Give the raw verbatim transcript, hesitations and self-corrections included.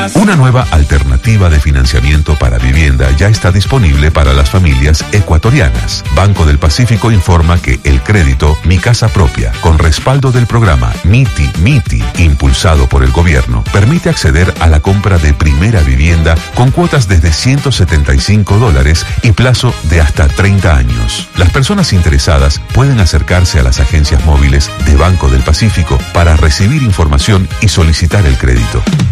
Una nueva alternativa de financiamiento para vivienda ya está disponible para las familias ecuatorianas. Banco del Pacífico informa que el crédito Mi Casa Propia, con respaldo del programa MITI MITI, impulsado por el gobierno, permite acceder a la compra de primera vivienda con cuotas desde ciento setenta y cinco dólares y plazo de hasta treinta años. Las personas interesadas pueden acercarse a las agencias móviles de Banco del Pacífico para recibir información y solicitar el crédito.